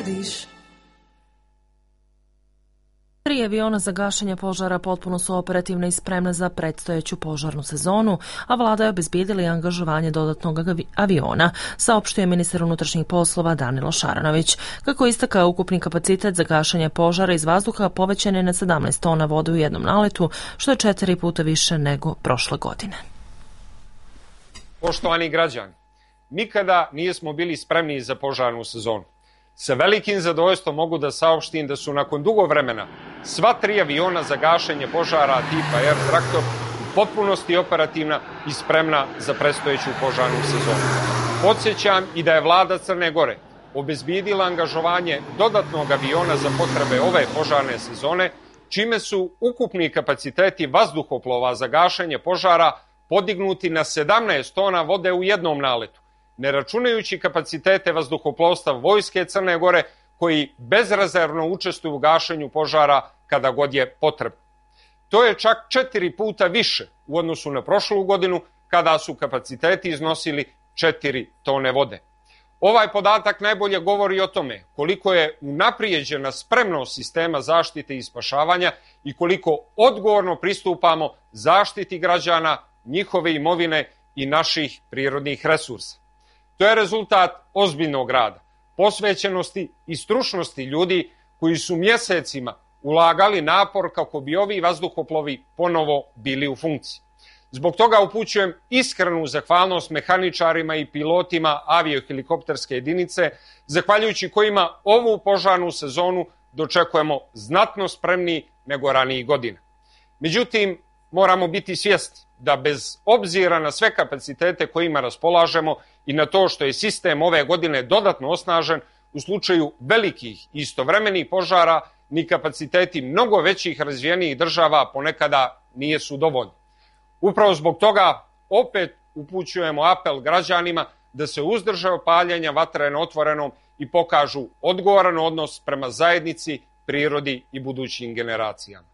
3 aviona za gašenje požara potpuno su operativne i spremne za predstojeću požarnu sezonu, a vlada je obezbijedila i angažovanje dodatnog aviona, saopštio je ministar unutrašnjih poslova Danilo Šaranović. Kako istakao, ukupni kapacitet za gašenje požara iz vazduha povećan je na 17 tona vode u jednom naletu, što je 4 puta više nego prošle godine. Poštovani građani, nikada nismo bili spremni za požarnu sezonu. Sa velikim zadovoljstvom mogu da saopštim da su nakon dugo vremena sva 3 aviona za gašenje požara tipa Air Traktor u potpunosti operativna i spremna za predstojeću požarnu sezonu. Podsjećam i da je vlada Crne Gore obezbijedila angažovanje dodatnog aviona za potrebe ove požarne sezone, čime su ukupni kapaciteti vazduhoplova za gašenje požara podignuti na 17 tona vode u jednom naletu, ne računajući kapacitete vazduhoplovstva Vojske Crne Gore koji bezrezervno učestvuju u gašenju požara kada god je potrebno. To je čak 4 puta više u odnosu na prošlu godinu kada su kapaciteti iznosili 4 tone vode. Ovaj podatak najbolje govori o tome koliko je unaprijeđena spremnost sistema zaštite i spašavanja i koliko odgovorno pristupamo zaštiti građana, njihove imovine i naših prirodnih resursa. To je rezultat ozbiljnog rada, posvećenosti i stručnosti ljudi koji su mjesecima ulagali napor kako bi ovi vazduhoplovi ponovo bili u funkciji. Zbog toga upućujem iskrenu zahvalnost mehaničarima i pilotima aviohelikopterske jedinice, zahvaljujući kojima ovu požarnu sezonu dočekujemo znatno spremniji nego ranijih godina. Međutim, moramo biti svjesni da bez obzira na sve kapacitete kojima raspolažemo i na to što je sistem ove godine dodatno osnažen, u slučaju velikih i istovremenih požara ni kapaciteti mnogo većih razvijenijih država ponekada nisu dovoljni. Upravo zbog toga opet upućujemo apel građanima da se uzdrže od paljenja vatre na otvorenom i pokažu odgovoran odnos prema zajednici, prirodi i budućim generacijama.